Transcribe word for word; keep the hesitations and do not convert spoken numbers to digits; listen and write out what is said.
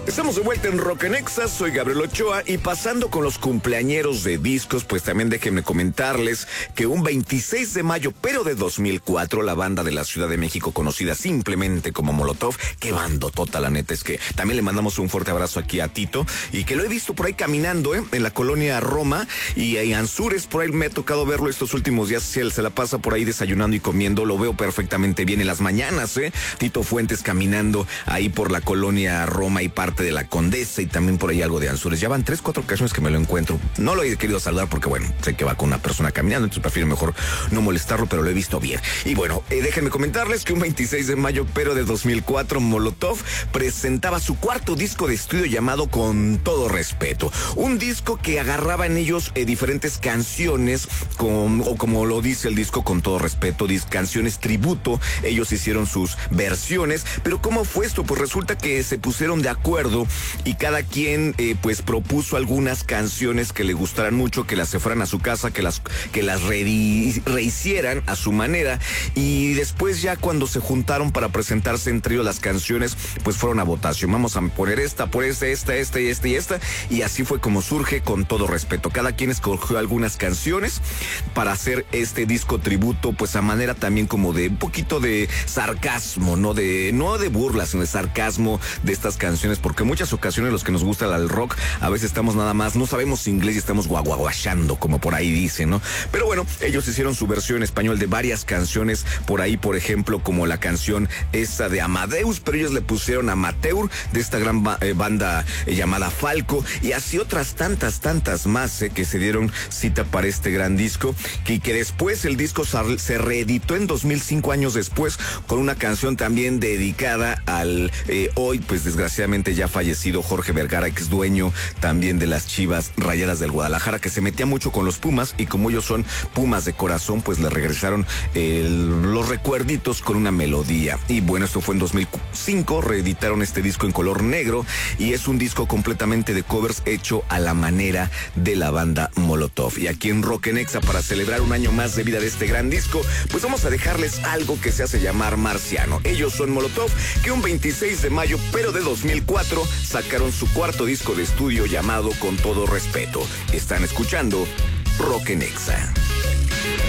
Estamos de vuelta en Rock en Exa, soy Gabriel Ochoa y pasando con los cumpleañeros de discos, pues también déjenme comentarles que un veintiséis de mayo, pero de dos mil cuatro, la banda de la Ciudad de México conocida simplemente como Molotov, qué bandotota, la neta, es que también le mandamos un fuerte abrazo aquí a Tito y que lo he visto por ahí caminando, ¿eh? En la colonia Roma y en Anzures, por ahí me ha tocado verlo estos últimos días, si él se la pasa por ahí desayunando y comiendo, lo veo perfectamente bien en las mañanas, ¿eh? Tito Fuentes caminando ahí por la colonia Roma y parte de la Condesa y también por ahí algo de Anzures. Ya van tres, cuatro ocasiones que me lo encuentro. No lo he querido saludar porque, bueno, sé que va con una persona caminando, entonces prefiero mejor no molestarlo, pero lo he visto bien. Y bueno, eh, déjenme comentarles que un veintiséis de mayo, pero de dos mil cuatro, Molotov presentaba su cuarto disco de estudio llamado Con Todo Respeto. Un disco que agarraba en ellos eh, diferentes canciones, con, o como lo dice el disco Con Todo Respeto, dis, canciones tributo. Ellos hicieron sus versiones, pero ¿cómo fue esto? Pues resulta que se pusieron de acuerdo y cada quien eh, pues propuso algunas canciones que le gustaran mucho, que las se fueran a su casa, que las, que las re, rehicieran a su manera, y después ya cuando se juntaron para presentarse entre ellos las canciones, pues fueron a votación. Vamos a poner esta, por esta, esta, esta y esta y esta, y así fue como surge Con Todo Respeto. Cada quien escogió algunas canciones para hacer este disco tributo, pues a manera también como de un poquito de sarcasmo, no de, no de burla, sino de sarcasmo de estas canciones, porque en muchas ocasiones los que nos gusta el rock, a veces estamos nada más, no sabemos inglés y estamos guaguaguachando, como por ahí dicen, ¿no? Pero bueno, ellos hicieron su versión en español de varias canciones, por ahí, por ejemplo, como la canción esta de Amadeus, pero ellos le pusieron Amateur, de esta gran ba eh, banda eh, llamada Falco, y así otras tantas, tantas más eh, que se dieron cita para este gran disco, que, que después el disco se reeditó en dos mil cinco, años después, con una canción también dedicada al eh, hoy, pues desgraciadamente ya fallecido Jorge Vergara, ex dueño también de las Chivas Rayadas del Guadalajara, que se metía mucho con los Pumas, y como ellos son Pumas de corazón, pues le regresaron el, los recuerditos con una melodía. Y bueno, esto fue en dos mil cinco, reeditaron este disco en color negro, y es un disco completamente de covers hecho a la manera de la banda Molotov. Y aquí en Rock en Exa, para celebrar un año más de vida de este gran disco, pues vamos a dejarles algo que se hace llamar Marciano. Ellos son Molotov, que un veintiséis de mayo, pero de dos mil cuatro, sacaron su cuarto disco de estudio llamado Con Todo Respeto. Están escuchando Rock en Exa.